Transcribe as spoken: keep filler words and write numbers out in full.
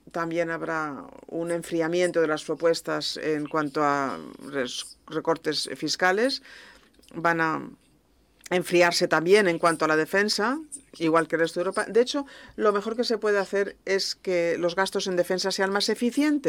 también habrá un enfriamiento de las propuestas en cuanto a recortes fiscales. Van a enfriarse también en cuanto a la defensa, igual que el resto de Europa. De hecho, lo mejor que se puede hacer es que los gastos en defensa sean más eficientes.